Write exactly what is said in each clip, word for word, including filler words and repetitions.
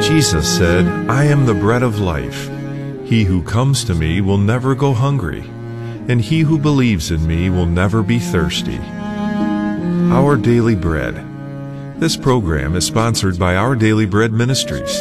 Jesus said, "I am the bread of life. He who comes to me will never go hungry, and he who believes in me will never be thirsty." Our Daily Bread. This program is sponsored by Our Daily Bread Ministries.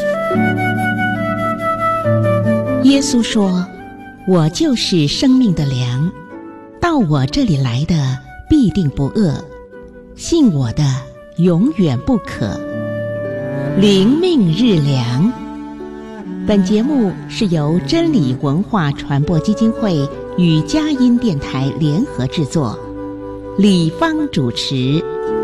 耶稣说：“我就是生命的粮，到我这里来的必定不饿，信我的永远不渴。”灵命日粮。本节目是由真理文化传播基金会与佳音电台联合制作，李芳主持。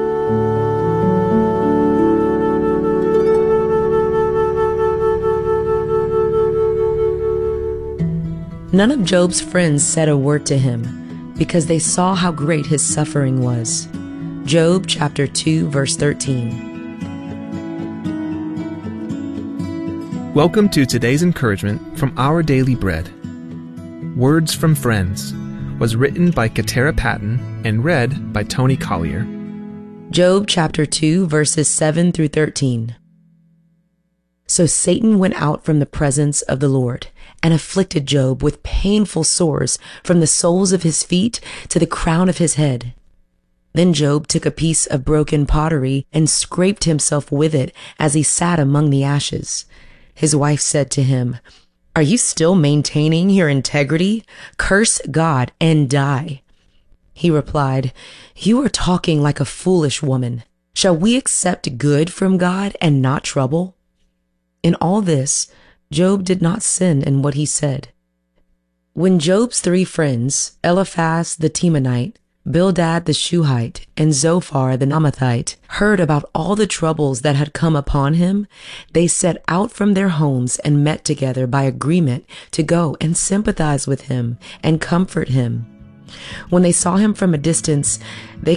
None of Job's friends said a word to him, because they saw how great his suffering was. Job chapter two, verse thirteen. Welcome to today's encouragement from Our Daily Bread. Words from Friends was written by Katara Patton and read by Tony Collier. Job chapter two, verses seven through thirteen. So Satan went out from the presence of the Lord and afflicted Job with painful sores from the soles of his feet to the crown of his head. Then Job took a piece of broken pottery and scraped himself with it as he sat among the ashes. His wife said to him, "Are you still maintaining your integrity? Curse God and die." He replied, "You are talking like a foolish woman. Shall we accept good from God and not trouble?" In all this, Job did not sin in what he said. When Job's three friends, Eliphaz the Temanite, Bildad the Shuhite, and Zophar the Naamathite, heard about all the troubles that had come upon him, they set out from their homes and met together by agreement to go and sympathize with him and comfort him. When they saw him from a distance, they